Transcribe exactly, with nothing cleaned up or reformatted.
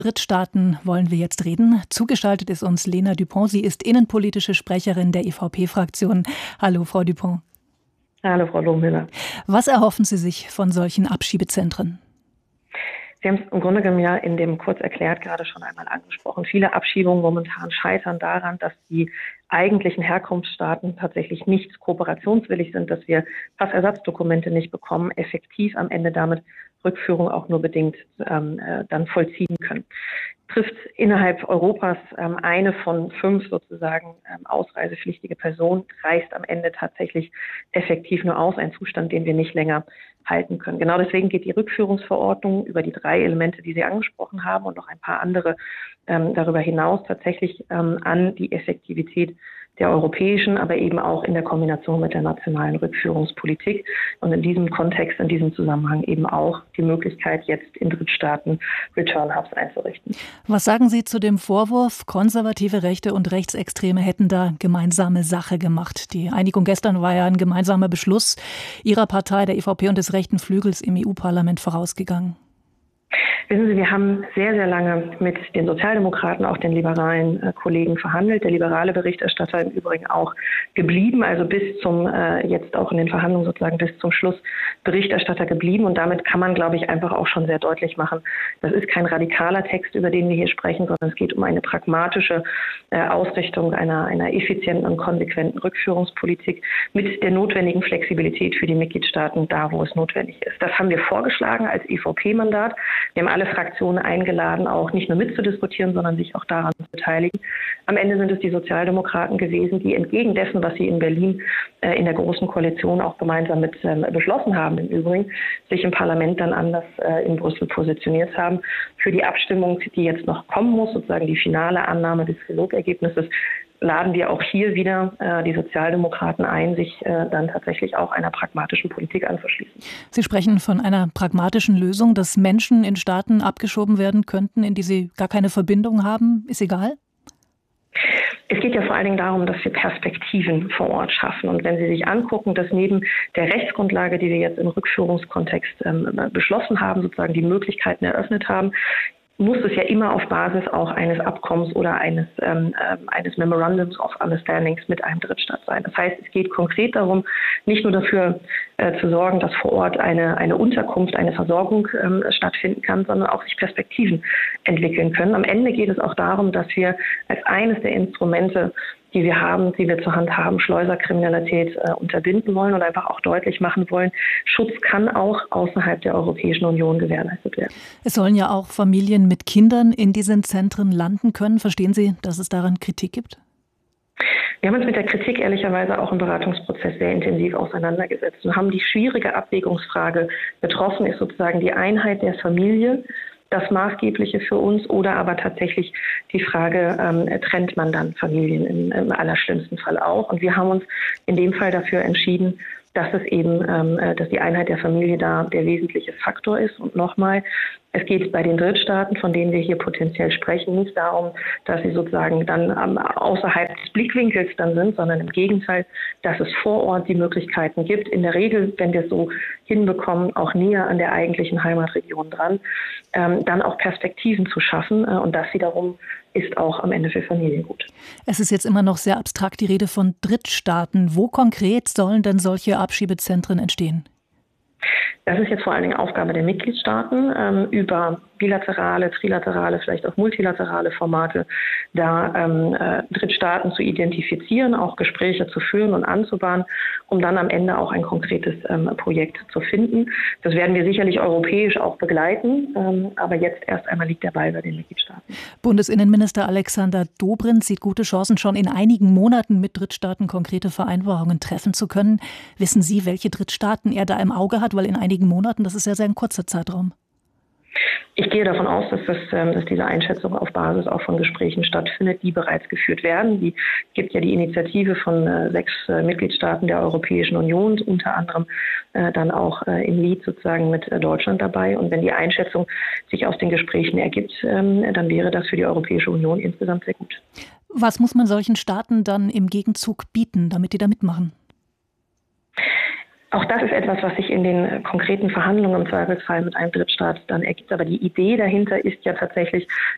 Drittstaaten wollen wir jetzt reden. Zugeschaltet ist uns Lena Dupont. Sie ist innenpolitische Sprecherin der E V P-Fraktion. Hallo, Frau Dupont. Hallo, Frau Lohmüller. Was erhoffen Sie sich von solchen Abschiebezentren? Sie haben es im Grunde genommen ja in dem kurz erklärt gerade schon einmal angesprochen. Viele Abschiebungen momentan scheitern daran, dass die eigentlichen Herkunftsstaaten tatsächlich nicht kooperationswillig sind, dass wir Passersatzdokumente nicht bekommen, effektiv am Ende damit Rückführung auch nur bedingt ähm, äh, dann vollziehen können. Trifft innerhalb Europas ähm, eine von fünf sozusagen ähm, ausreisepflichtige Personen, reicht am Ende tatsächlich effektiv nur aus, ein Zustand, den wir nicht länger halten können. Genau deswegen geht die Rückführungsverordnung über die drei Elemente, die Sie angesprochen haben und noch ein paar andere ähm, darüber hinaus tatsächlich ähm, an die Effektivität der europäischen, aber eben auch in der Kombination mit der nationalen Rückführungspolitik und in diesem Kontext, in diesem Zusammenhang eben auch die Möglichkeit, jetzt in Drittstaaten Return Hubs einzurichten. Was sagen Sie zu dem Vorwurf, konservative Rechte und Rechtsextreme hätten da gemeinsame Sache gemacht? Die Einigung gestern war ja ein gemeinsamer Beschluss Ihrer Partei, der E V P und des rechten Flügels im E U-Parlament vorausgegangen. Wissen Sie, wir haben sehr, sehr lange mit den Sozialdemokraten, auch den liberalen äh, Kollegen verhandelt. Der liberale Berichterstatter im Übrigen auch geblieben, also bis zum, äh, jetzt auch in den Verhandlungen sozusagen bis zum Schluss Berichterstatter geblieben. Und damit kann man, glaube ich, einfach auch schon sehr deutlich machen, das ist kein radikaler Text, über den wir hier sprechen, sondern es geht um eine pragmatische äh, Ausrichtung einer, einer effizienten und konsequenten Rückführungspolitik mit der notwendigen Flexibilität für die Mitgliedstaaten da, wo es notwendig ist. Das haben wir vorgeschlagen als E V P-Mandat. Wir haben alle Fraktionen eingeladen, auch nicht nur mitzudiskutieren, sondern sich auch daran zu beteiligen. Am Ende sind es die Sozialdemokraten gewesen, die entgegen dessen, was sie in Berlin äh, in der Großen Koalition auch gemeinsam mit ähm, beschlossen haben, im Übrigen, sich im Parlament dann anders äh, in Brüssel positioniert haben. Für die Abstimmung, die jetzt noch kommen muss, sozusagen die finale Annahme des Trilogergebnisses, laden wir auch hier wieder äh, die Sozialdemokraten ein, sich äh, dann tatsächlich auch einer pragmatischen Politik anzuschließen. Sie sprechen von einer pragmatischen Lösung, dass Menschen in Staaten abgeschoben werden könnten, in die sie gar keine Verbindung haben. Ist egal? Es geht ja vor allen Dingen darum, dass wir Perspektiven vor Ort schaffen. Und wenn Sie sich angucken, dass neben der Rechtsgrundlage, die wir jetzt im Rückführungskontext ähm, beschlossen haben, sozusagen die Möglichkeiten eröffnet haben, muss es ja immer auf Basis auch eines Abkommens oder eines, ähm, eines Memorandums of Understandings mit einem Drittstaat sein. Das heißt, es geht konkret darum, nicht nur dafür äh, zu sorgen, dass vor Ort eine, eine Unterkunft, eine Versorgung ähm, stattfinden kann, sondern auch sich Perspektiven entwickeln können. Am Ende geht es auch darum, dass wir als eines der Instrumente, die wir haben, die wir zur Hand haben, Schleuserkriminalität äh, unterbinden wollen und einfach auch deutlich machen wollen, Schutz kann auch außerhalb der Europäischen Union gewährleistet werden. Es sollen ja auch Familien mit Kindern in diesen Zentren landen können. Verstehen Sie, dass es daran Kritik gibt? Wir haben uns mit der Kritik ehrlicherweise auch im Beratungsprozess sehr intensiv auseinandergesetzt und haben die schwierige Abwägungsfrage betroffen, ist sozusagen die Einheit der Familie das Maßgebliche für uns oder aber tatsächlich die Frage, ähm, trennt man dann Familien im, im allerschlimmsten Fall auch. Und wir haben uns in dem Fall dafür entschieden, dass es eben, ähm, dass die Einheit der Familie da der wesentliche Faktor ist. Und nochmal, es geht bei den Drittstaaten, von denen wir hier potenziell sprechen, nicht darum, dass sie sozusagen dann ähm, außerhalb des Blickwinkels dann sind, sondern im Gegenteil, dass es vor Ort die Möglichkeiten gibt, in der Regel, wenn wir es so hinbekommen, auch näher an der eigentlichen Heimatregion dran, ähm, dann auch Perspektiven zu schaffen. Äh, und das wiederum ist auch am Ende für Familien gut. Es ist jetzt immer noch sehr abstrakt die Rede von Drittstaaten. Wo konkret sollen denn solche Abschiebezentren entstehen? Das ist jetzt vor allen Dingen Aufgabe der Mitgliedstaaten, ähm, über bilaterale, trilaterale, vielleicht auch multilaterale Formate, da ähm, äh, Drittstaaten zu identifizieren, auch Gespräche zu führen und anzubahnen, um dann am Ende auch ein konkretes ähm, Projekt zu finden. Das werden wir sicherlich europäisch auch begleiten, ähm, aber jetzt erst einmal liegt der Ball bei den Mitgliedstaaten. Bundesinnenminister Alexander Dobrindt sieht gute Chancen, schon in einigen Monaten mit Drittstaaten konkrete Vereinbarungen treffen zu können. Wissen Sie, welche Drittstaaten er da im Auge hat? Weil in einigen Monaten, das ist ja sehr ein kurzer Zeitraum. Ich gehe davon aus, dass, das, dass diese Einschätzung auf Basis auch von Gesprächen stattfindet, die bereits geführt werden. Die gibt ja die Initiative von äh, sechs äh, Mitgliedstaaten der Europäischen Union, unter anderem äh, dann auch äh, im Lied sozusagen mit äh, Deutschland dabei. Und wenn die Einschätzung sich aus den Gesprächen ergibt, ähm, dann wäre das für die Europäische Union insgesamt sehr gut. Was muss man solchen Staaten dann im Gegenzug bieten, damit die da mitmachen? Auch das ist etwas, was sich in den konkreten Verhandlungen im Zweifelsfall mit einem Drittstaat dann ergibt. Aber die Idee dahinter ist ja tatsächlich,